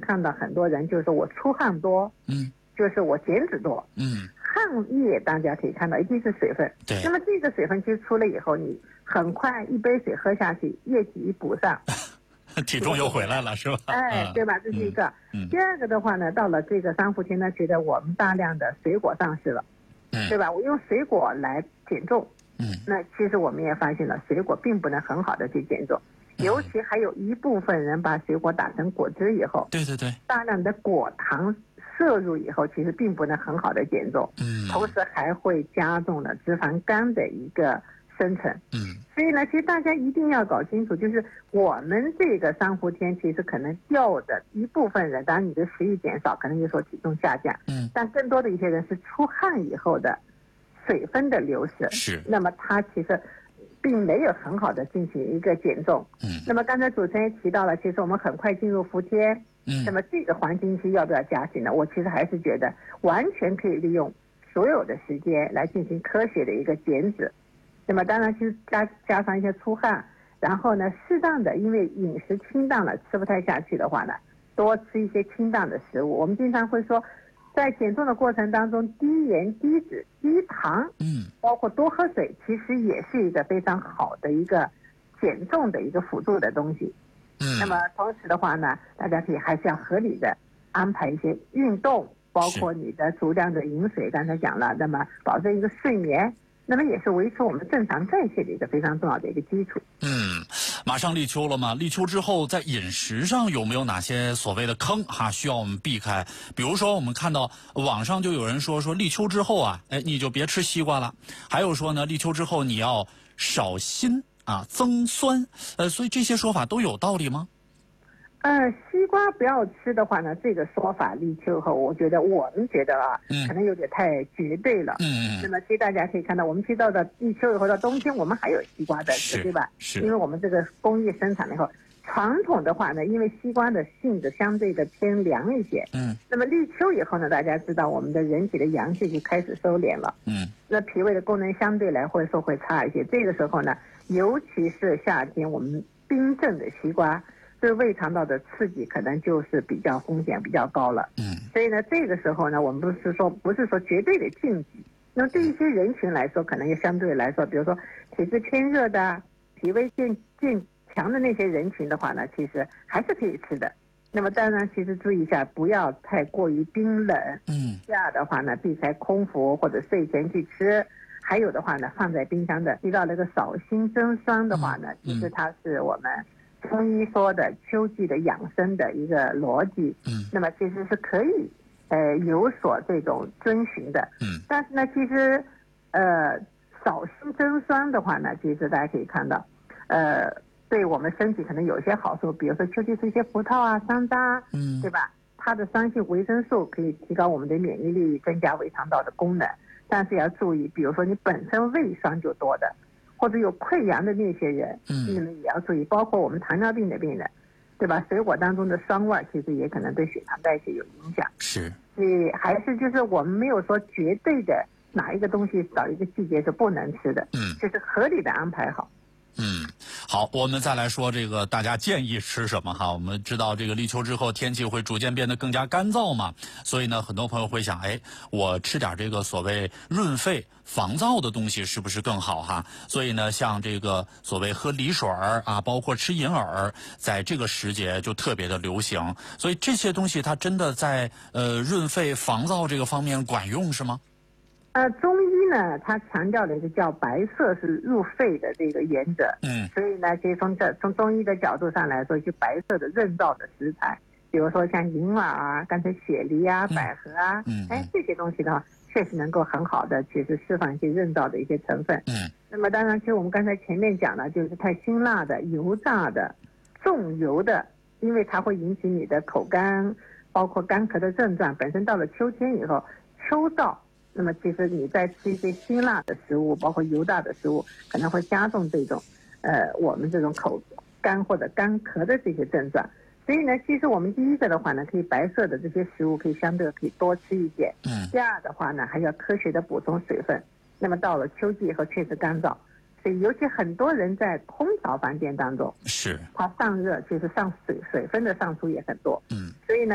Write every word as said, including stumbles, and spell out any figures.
看到很多人就是我出汗多， 嗯， 就是我减脂多， 嗯， 汗液大家可以看到一定是水分， 对。 那么这个水分其实出来以后，你很快一杯水喝下去，液体一补上， 体重又回来了，是吧？ 哎，对吧？这是一个。 嗯。 第二个的话呢，到了这个三伏天呢，觉得我们大量的水果上市了， 嗯， 对吧？我用水果来减重， 嗯， 那其实我们也发现了，水果并不能很好的去减重。尤其还有一部分人把水果打成果汁以后， 对对对， 大量的果糖摄入以后，其实并不能很好的减重， 嗯， 同时还会加重了脂肪肝的一个生成， 嗯， 所以呢，其实大家一定要搞清楚，就是我们这个三伏天，其实可能掉的一部分人，当然你的食欲减少，可能就说体重下降， 嗯， 但更多的一些人是出汗以后的水分的流失， 是， 那么它其实并没有很好的进行一个减重。 嗯， 那么刚才主持人也提到了，其实我们很快进入伏天， 嗯， 那么这个黄金期要不要加紧呢？我其实还是觉得完全可以利用所有的时间来进行科学的一个减脂。那么当然其实加加上一些出汗，然后呢适当的，因为饮食清淡了，吃不太下去的话呢，多吃一些清淡的食物。我们经常会说，在减重的过程当中，低盐、低脂、低糖， 嗯， 包括多喝水，其实也是一个非常好的一个减重的一个辅助的东西。 嗯， 那么同时的话呢，大家可以还是要合理的安排一些运动，包括你的足量的饮水，刚才讲了，那么保证一个睡眠，那么也是维持我们正常代谢的一个非常重要的一个基础。 嗯，马上立秋了嘛，立秋之后在饮食上有没有哪些所谓的坑哈需要我们避开？比如说我们看到网上就有人说说立秋之后啊，哎你就别吃西瓜了，还有说呢立秋之后你要少辛啊增酸，呃所以这些说法都有道理吗？ 呃，西瓜不要吃的话呢，这个说法立秋后，我觉得我们觉得啊， 嗯， 可能有点太绝对了。 嗯嗯。 那么其实大家可以看到，我们知道的立秋以后到冬天，我们还有西瓜在吃，对吧？ 是。 因为我们这个工业生产了以后，传统的话呢，因为西瓜的性质相对的偏凉一些， 嗯。 那么立秋以后呢，大家知道我们的人体的阳气就开始收敛了， 嗯。 那脾胃的功能相对来会说会差一些。这个时候呢，尤其是夏天，我们冰镇的西瓜，对胃肠道的刺激可能就是比较风险比较高了， 嗯， 所以呢，这个时候呢，我们不是说不是说绝对的禁忌，那么对一些人群来说，可能也相对来说，比如说体质偏热的、脾胃健健强的那些人群的话呢，其实还是可以吃的。那么当然，其实注意一下，不要太过于冰冷， 嗯， 这样的话呢，避开空腹或者睡前去吃。还有的话呢，放在冰箱的，提到那个少辛增酸的话呢， 嗯、 其实它是我们中医说的秋季的养生的一个逻辑， 嗯， 那么其实是可以呃有所这种遵循的， 嗯， 但是呢，其实呃少辛增酸的话呢，其实大家可以看到，呃，对我们身体可能有些好处，比如说秋季吃一些葡萄啊、山楂， 嗯， 对吧？它的酸性维生素可以提高我们的免疫力，增加胃肠道的功能，但是要注意，比如说你本身胃酸就多的，或者有溃疡的那些人， 嗯， 你们也要注意，包括我们糖尿病的病人，对吧？水果当中的酸味其实也可能对血糖代谢有影响。 是， 所以还是就是我们没有说绝对的哪一个东西找一个季节是不能吃的， 嗯， 就是合理的安排好。 嗯，好，我们再来说这个大家建议吃什么哈？我们知道这个立秋之后天气会逐渐变得更加干燥嘛，所以呢，很多朋友会想，哎，我吃点这个所谓润肺防燥的东西是不是更好哈？所以呢，像这个所谓喝梨水儿啊，包括吃银耳，在这个时节就特别的流行。所以这些东西它真的在呃润肺防燥这个方面管用是吗？ 呃，中医呢，它强调的一个叫白色是入肺的这个原则。 嗯， 所以呢，其实从这从中医的角度上来说，就白色的润燥的食材，比如说像银耳啊、刚才雪梨啊、百合啊， 嗯， 哎，这些东西的话，确实能够很好的其实释放一些润燥的一些成分。 嗯， 那么当然，其实我们刚才前面讲了，就是太辛辣的、油炸的、重油的，因为它会引起你的口干，包括干咳的症状。本身到了秋天以后，秋燥。那么其实你在吃一些辛辣的食物，包括油炸的食物，可能会加重这种，呃，我们这种口干或者干咳的这些症状。所以呢，其实我们第一个的话呢，可以白色的这些食物可以相对可以多吃一些。 嗯。 第二的话呢，还要科学的补充水分。那么到了秋季以后确实干燥，所以尤其很多人在空调房间当中， 是它上热，就是上水水分的上出也很多。 嗯。 所以呢。